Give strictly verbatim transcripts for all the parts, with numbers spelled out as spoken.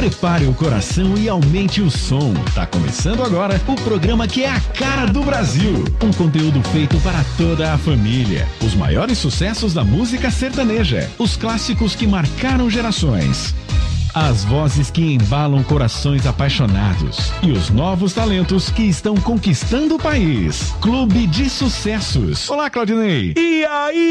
Prepare o coração e aumente o som. Tá começando agora o programa que é a cara do Brasil. Um conteúdo feito para toda a família. Os maiores sucessos da música sertaneja. Os clássicos que marcaram gerações. As vozes que embalam corações apaixonados. E os novos talentos que estão conquistando o país. Clube de Sucessos. Olá, Claudinei. E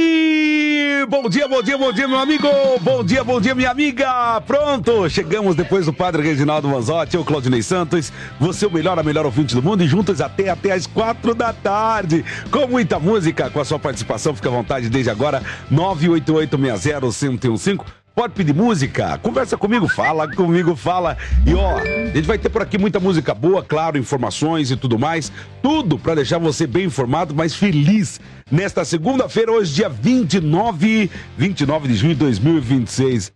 aí? Bom dia, bom dia, bom dia, meu amigo. Bom dia, bom dia, minha amiga. Pronto, chegamos depois do Padre Reginaldo Manzotti, eu, Claudinei Santos. Você o melhor, a melhor ouvinte do mundo. E juntos até, até às quatro da tarde. Com muita música, com a sua participação. Fica à vontade desde agora. nove oito oito seis zero, um zero um cinco. Pode pedir música, conversa comigo, fala comigo, fala. E ó, a gente vai ter por aqui muita música boa, claro, informações e tudo mais. Tudo pra deixar você bem informado, mas feliz. Nesta segunda-feira, hoje, dia vinte e nove, vinte e nove de junho de dois mil e vinte e seis.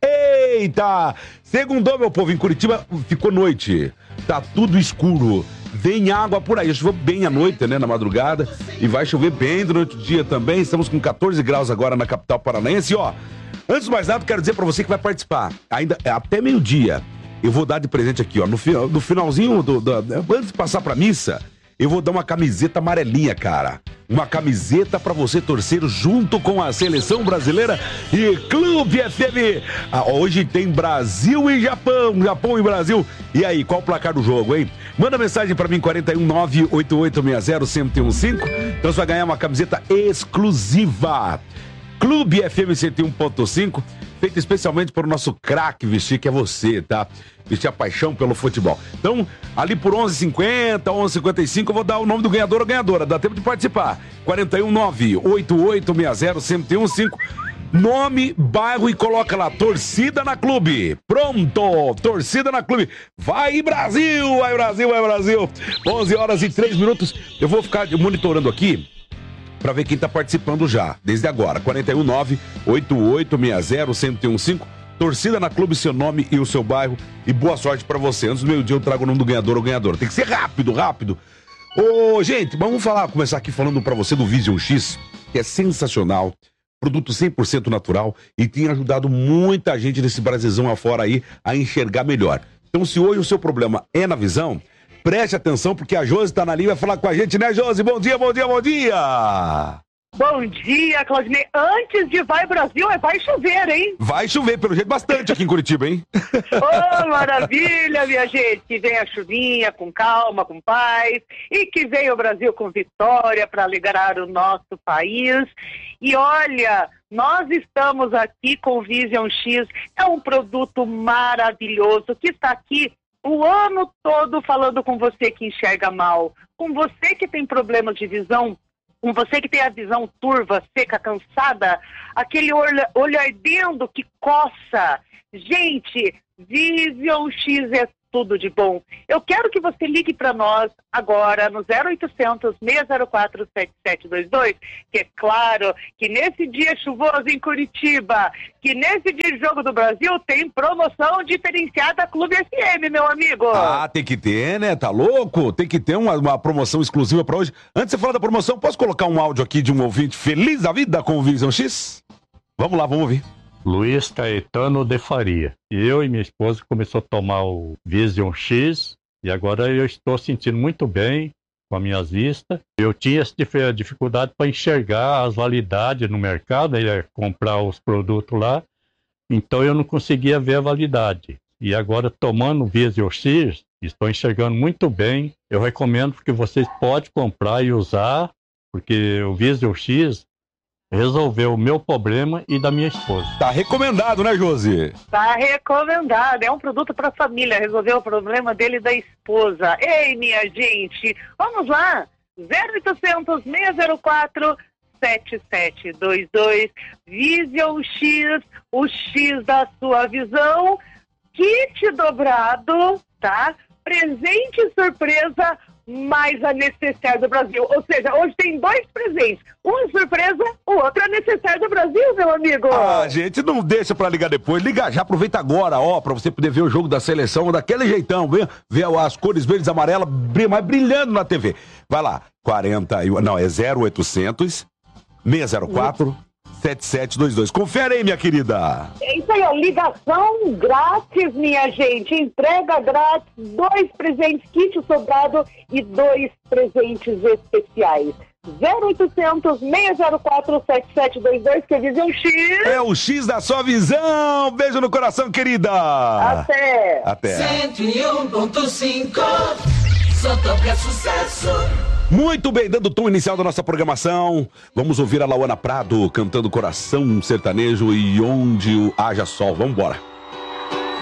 Eita! Segundou, meu povo, em Curitiba ficou noite. Tá tudo escuro. Vem água por aí, choveu bem à noite, né, na madrugada. E vai chover bem durante o dia também. Estamos com catorze graus agora na capital paranaense. E ó, antes de mais nada, quero dizer pra você que vai participar, ainda até meio-dia, eu vou dar de presente aqui, ó, no, no finalzinho, do, do, antes de passar pra missa, eu vou dar uma camiseta amarelinha, cara. Uma camiseta pra você torcer junto com a Seleção Brasileira e Clube F M. Ah, hoje tem Brasil e Japão, Japão e Brasil. E aí, qual o placar do jogo, hein? Manda mensagem pra mim, quatro um nove, oito oito seis zero, um zero um cinco. Então você vai ganhar uma camiseta exclusiva. Clube F M cento e um ponto cinco, feito especialmente para o nosso craque vestir, que é você, tá? Vestir a paixão pelo futebol. Então, ali por onze e cinquenta, onze e cinquenta e cinco, eu vou dar o nome do ganhador ou ganhadora. Dá tempo de participar. quatro um nove, oito oito seis zero, um zero um cinco. Nome, bairro e coloca lá, torcida na clube. Pronto, torcida na clube. Vai Brasil, vai Brasil, vai Brasil. onze horas e três minutos. Eu vou ficar monitorando aqui para ver quem tá participando já, desde agora. quatro um nove, oito oito seis zero, um zero um cinco. Torcida na clube, seu nome e o seu bairro. E boa sorte para você. Antes do meio-dia eu trago o nome do ganhador ou ganhadora. Tem que ser rápido, rápido. Ô, gente, vamos falar, começar aqui falando para você do Vision X, que é sensacional. Produto cem por cento natural e tem ajudado muita gente nesse Brasilzão afora aí a enxergar melhor. Então, se hoje o seu problema é na visão, preste atenção, porque a Josi tá na linha, vai falar com a gente, né, Josi? Bom dia, bom dia, bom dia! Bom dia, Claudinei. Antes de vai Brasil, é vai chover, hein? Vai chover, pelo jeito, bastante aqui em Curitiba, hein? Oh, maravilha, minha gente. Que venha a chuvinha com calma, com paz. E que venha o Brasil com vitória para alegrar o nosso país. E olha, nós estamos aqui com o Vision X. É um produto maravilhoso que está aqui o ano todo falando com você que enxerga mal, com você que tem problemas de visão, com você que tem a visão turva, seca, cansada, aquele olho, olho ardendo que coça. Gente, Vision X é tudo de bom. Eu quero que você ligue para nós agora no zero oitocentos, seis zero quatro, sete sete dois dois, que é claro que nesse dia chuvoso em Curitiba, que nesse dia de Jogo do Brasil tem promoção diferenciada Clube F M, meu amigo. Ah, tem que ter, né? Tá louco? Tem que ter uma, uma promoção exclusiva para hoje. Antes de você falar da promoção, posso colocar um áudio aqui de um ouvinte feliz da vida com o Vision X? Vamos lá, vamos ouvir. Luiz Caetano de Faria. Eu e minha esposa começou a tomar o Vision X e agora eu estou sentindo muito bem com as minhas vistas. Eu tinha essa dificuldade para enxergar as validades no mercado, ia comprar os produtos lá, então eu não conseguia ver a validade. E agora tomando o Vision X, estou enxergando muito bem. Eu recomendo que vocês podem comprar e usar, porque o Vision X resolveu o meu problema e da minha esposa. Tá recomendado, né, Josi? Tá recomendado. É um produto para a família. Resolveu o problema dele e da esposa. Ei, minha gente, vamos lá. zero oitocentos, seis zero quatro, sete sete dois dois. Vision X, o X da sua visão. Kit dobrado, tá? Presente surpresa mais a necessaire do Brasil. Ou seja, hoje tem dois presentes. Um é surpresa, o outro é necessaire do Brasil, meu amigo. Ah, gente, não deixa pra ligar depois. Liga já, aproveita agora, ó, pra você poder ver o jogo da seleção daquele jeitão, ver, ver as cores verdes e amarelas, mas brilhando na T V. Vai lá, quarenta, não, é zero oitocentos, seis zero quatro, sete sete dois dois. Confere aí, minha querida. É isso aí, ó, ligação grátis, minha gente, entrega grátis, dois presentes, kit sobrado e dois presentes especiais. zero oitocentos, seis zero quatro, sete sete dois dois, que é Visão X. É o X da sua visão. Beijo no coração, querida. Até. Até. cento e um ponto cinco, só toca sucesso. Muito bem, dando o tom inicial da nossa programação, vamos ouvir a Lauana Prado cantando Coração Sertanejo e Onde Haja Sol. Vamos embora.